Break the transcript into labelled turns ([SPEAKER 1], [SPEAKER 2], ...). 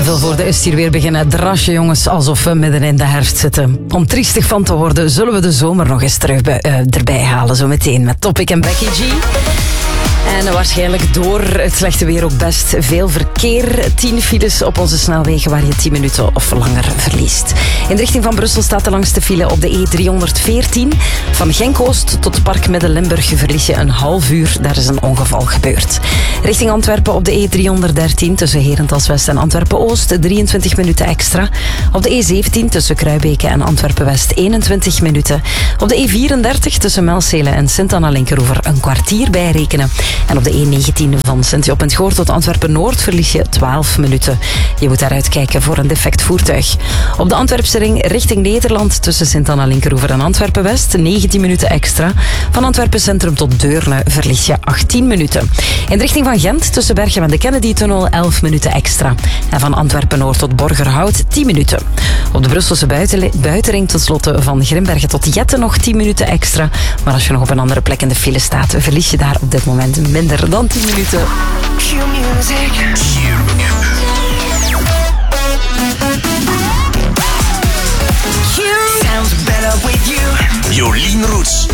[SPEAKER 1] Vilvoorde is hier weer beginnen drasje, jongens, alsof we midden in de herfst zitten. Om triestig van te worden, zullen we de zomer nog eens terug erbij halen, zo meteen met Topic en Becky G. En waarschijnlijk door het slechte weer ook best veel verkeer. 10 files op onze snelwegen waar je 10 minuten of langer verliest. In de richting van Brussel staat de langste file op de E314. Van Genk-Oost tot Park Midden-Limburg verlies je een half uur. Daar is een ongeval gebeurd. Richting Antwerpen op de E313 tussen Herentals-West en Antwerpen-Oost 23 minuten extra. Op de E17 tussen Kruibeke en Antwerpen-West 21 minuten. Op de E34 tussen Melcelen en Sint-Anna-Linkeroever een kwartier bijrekenen. En op de E19 van Sint-Job en Goor tot Antwerpen-Noord verlies je 12 minuten. Je moet daaruit kijken voor een defect voertuig. Op de Antwerpse ring richting Nederland tussen Sint-Anna-Linkeroever en Antwerpen-West 19 minuten extra. Van Antwerpen Centrum tot Deurne verlies je 18 minuten. In de richting van Gent tussen Berchem en de Kennedy-tunnel 11 minuten extra. En van Antwerpen-Noord tot Borgerhout 10 minuten. Op de Brusselse buitenring tot slotte van Grimbergen tot Jetten nog 10 minuten extra. Maar als je nog op een andere plek in de file staat, verlies je daar op dit moment minder dan 10 minuten.
[SPEAKER 2] Q-music.